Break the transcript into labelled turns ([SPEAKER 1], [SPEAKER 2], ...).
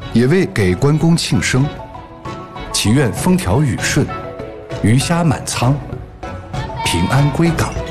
[SPEAKER 1] 也为给关公庆生，祈愿风调雨顺，鱼虾满仓，平安归港。